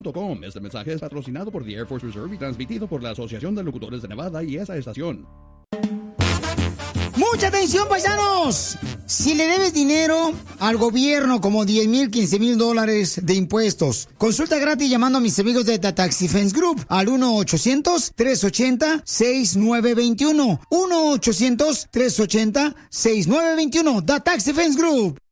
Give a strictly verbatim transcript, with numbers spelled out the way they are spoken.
Este mensaje es patrocinado por The Air Force Reserve y transmitido por la Asociación de Locutores de Nevada y esa estación. ¡Mucha atención, paisanos! Si le debes dinero al gobierno, como diez mil, quince mil dólares de impuestos, consulta gratis llamando a mis amigos de The Tax Defense Group al uno ochocientos, tres ochenta, sesenta y nueve veintiuno. uno ochocientos, tres ochenta, sesenta y nueve veintiuno. The Tax Defense Group.